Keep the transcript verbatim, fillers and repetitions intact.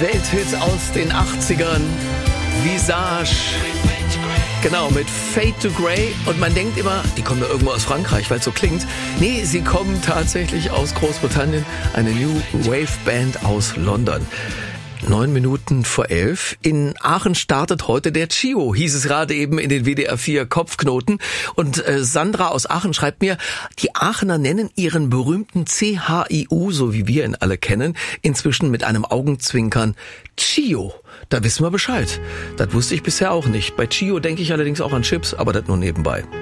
Welthit aus den achtzigern. Visage. Genau, mit Fade to Grey. Und man denkt immer, die kommen ja irgendwo aus Frankreich, weil es so klingt. Nee, sie kommen tatsächlich aus Großbritannien. Eine New Wave Band aus London. Neun Minuten vor elf. In Aachen startet heute der Chio, hieß es gerade eben in den W D R vier Kopfknoten. Und äh, Sandra aus Aachen schreibt mir, die Aachener nennen ihren berühmten C H I U, so wie wir ihn alle kennen, inzwischen mit einem Augenzwinkern Chio. Da wissen wir Bescheid. Das wusste ich bisher auch nicht. Bei Chio denke ich allerdings auch an Chips, aber das nur nebenbei.